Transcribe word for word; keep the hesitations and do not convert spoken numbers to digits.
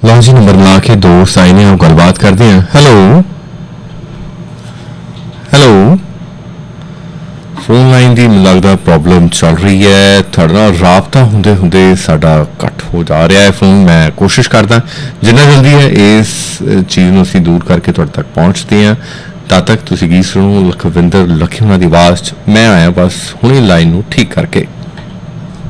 ਲਓ ਜੀ ਨੰਬਰ ਲਾ ਕੇ ਦੋਸਤ ਆਏ ਨੇ, ਉਹ ਗੱਲਬਾਤ ਕਰਦੇ हैं। हेलो हेलो फोन लाइन की ਮੈਨੂੰ लगता प्रॉब्लम चल रही है, ਤੁਹਾਡੇ ਨਾਲ ਰਾਬਤਾ ਹੁੰਦੇ ਹੁੰਦੇ ਸਾਡਾ ਕੱਟ ਹੋ ਜਾ ਰਿਹਾ ਹੈ फ़ोन। मैं कोशिश करता जिन्ना जल्दी है इस चीज़ ਨੂੰ ਅਸੀਂ दूर करके ਤੁਹਾਡੇ तक पहुँचते हैं। तद तक ਤੁਸੀਂ गीत सुनो लखविंदर लखी होना दी आवाज़ च। मैं आया बस हुणे लाइन ਨੂੰ ठीक करके।